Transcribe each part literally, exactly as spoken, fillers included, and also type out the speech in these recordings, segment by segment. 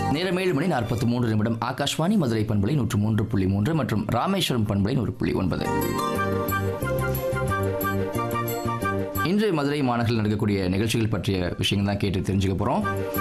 நேரம் ஏழு மணி நாற்பத்தி மூன்று நிமிடம். ஆகாஷ்வாணி மதுரை பண்பலை நூற்று மூன்று புள்ளி மூன்று மற்றும் ராமேஸ்வரம் பண்பலை நூறு புள்ளி ஒன்பது. இன்று மதுரை மாநகரில் நடக்கக்கூடிய நிகழ்ச்சிகள் பற்றிய விஷயங்கள் தான் கேட்டு தெரிஞ்சுக்க போகிறோம்.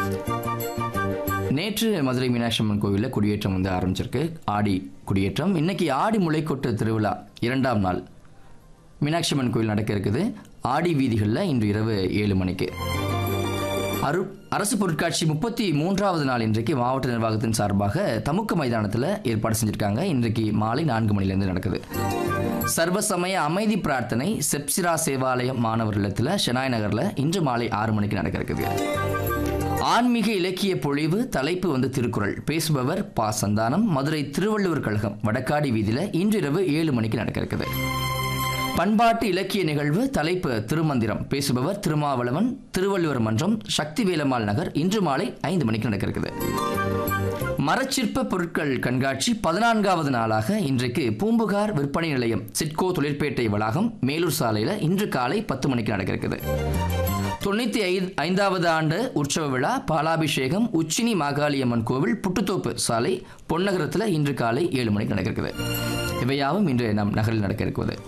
நேற்று மதுரை மீனாட்சி அம்மன் கோவிலில் குடியேற்றம் வந்து ஆரம்பிச்சிருக்கு. ஆடி குடியேற்றம். இன்னைக்கு ஆடி முளைக்கொட்டு திருவிழா இரண்டாம் நாள் மீனாட்சி அம்மன் கோவில் நடக்க இருக்குது. ஆடி வீதிகளில் இன்று இரவு ஏழு மணிக்கு அரு அரசு பொருட்காட்சி முப்பத்தி மூன்றாவது நாள் இன்றைக்கு மாவட்ட நிர்வாகத்தின் சார்பாக தமுக்க மைதானத்தில் ஏற்பாடு செஞ்சுருக்காங்க. இன்றைக்கு மாலை நான்கு மணிலேருந்து நடக்குது. சர்வசமய அமைதி பிரார்த்தனை செப்சிரா சேவாலயம் மாணவர் இல்லத்தில் ஷெனாய் நகரில் இன்று மாலை ஆறு மணிக்கு நடக்க இருக்குது. ஆன்மீக இலக்கிய பொழிவு தலைப்பு வந்து திருக்குறள். பேசுபவர் பா சந்தானம். மதுரை திருவள்ளுவர் கழகம் வடக்காடி வீதியில் இன்று இரவு ஏழு மணிக்கு நடக்க இருக்குது. பண்பாட்டு இலக்கிய நிகழ்வு தலைப்பு திருமந்திரம். பேசுபவர் திருமாவளவன். திருவள்ளுவர் மன்றம் சக்தி வேலம்மாள் நகர் இன்று மாலை ஐந்து மணிக்கு நடக்க இருக்குது. மரச்சிற்ப பொருட்கள் கண்காட்சி பதினான்காவது நாளாக இன்றைக்கு பூம்புகார் விற்பனை நிலையம் சிட்கோ தொழிற்பேட்டை வளாகம் மேலூர் சாலையில் இன்று காலை பத்து மணிக்கு நடக்க இருக்குது. தொண்ணூற்றி ஐ ஐந்தாவது ஆண்டு உற்சவ விழா பாலாபிஷேகம் உச்சினி மாகாளியம்மன் கோவில் புட்டுத்தோப்பு சாலை பொன்னகரத்தில் இன்று காலை ஏழு மணிக்கு நடக்க இருக்குது. இவையாவும் இன்று நம் நகரில் நடக்க இருக்குது.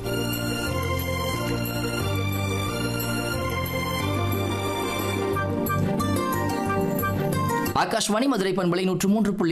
ஆகாஷ்வாணி மதுரை பண்பலை நூற்று மூன்று புள்ளி